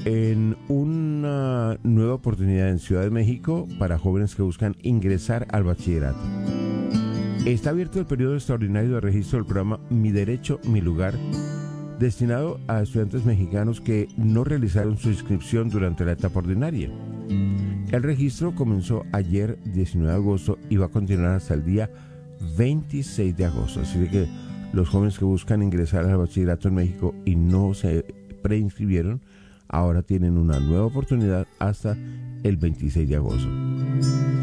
en una nueva oportunidad en Ciudad de México para jóvenes que buscan ingresar al bachillerato. Está abierto el periodo extraordinario de registro del programa Mi Derecho, Mi Lugar, destinado a estudiantes mexicanos que no realizaron su inscripción durante la etapa ordinaria. El registro comenzó ayer, 19 de agosto, y va a continuar hasta el día 26 de agosto. Así que los jóvenes que buscan ingresar al bachillerato en México y no se preinscribieron, ahora tienen una nueva oportunidad hasta el 26 de agosto.